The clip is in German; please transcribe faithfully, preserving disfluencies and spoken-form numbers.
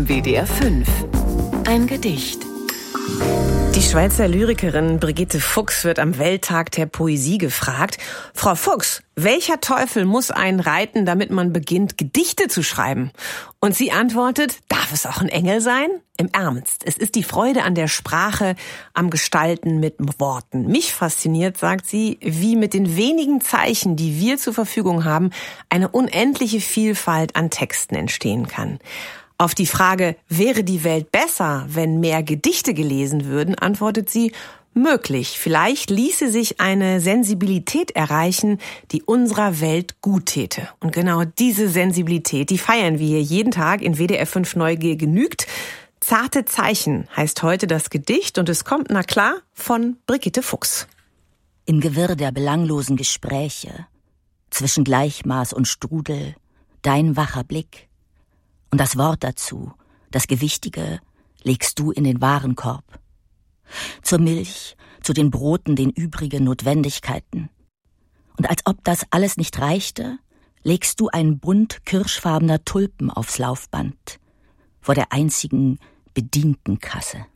W D R fünf. Ein Gedicht. Die Schweizer Lyrikerin Brigitte Fuchs wird am Welttag der Poesie gefragt: Frau Fuchs, welcher Teufel muss einen reiten, damit man beginnt, Gedichte zu schreiben? Und sie antwortet: Darf es auch ein Engel sein? Im Ernst, es ist die Freude an der Sprache, am Gestalten mit Worten. Mich fasziniert, sagt sie, wie mit den wenigen Zeichen, die wir zur Verfügung haben, eine unendliche Vielfalt an Texten entstehen kann. Auf die Frage, wäre die Welt besser, wenn mehr Gedichte gelesen würden, antwortet sie: möglich. Vielleicht ließe sich eine Sensibilität erreichen, die unserer Welt gut täte. Und genau diese Sensibilität, die feiern wir hier jeden Tag in W D R fünf Neugier genügt. Zarte Zeichen heißt heute das Gedicht und es kommt, na klar, von Brigitte Fuchs. Im Gewirr der belanglosen Gespräche, zwischen Gleichmaß und Strudel, dein wacher Blick. Und das Wort dazu, das Gewichtige, legst du in den Warenkorb. Zur Milch, zu den Broten, den übrigen Notwendigkeiten. Und als ob das alles nicht reichte, legst du einen Bund kirschfarbener Tulpen aufs Laufband, vor der einzigen Bedientenkasse.